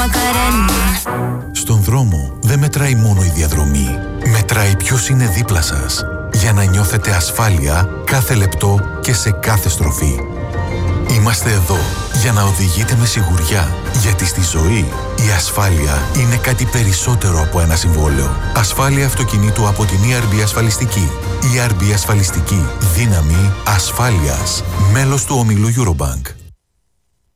Στον δρόμο δεν μετράει μόνο η διαδρομή. Μετράει ποιος είναι δίπλα σας, για να νιώθετε ασφάλεια κάθε λεπτό και σε κάθε στροφή. Είμαστε εδώ για να οδηγείτε με σιγουριά, γιατί στη ζωή η ασφάλεια είναι κάτι περισσότερο από ένα συμβόλαιο. Ασφάλεια αυτοκινήτου από την ERB Ασφαλιστική. ERB Ασφαλιστική. Δύναμη ασφάλειας. Μέλος του ομίλου Eurobank.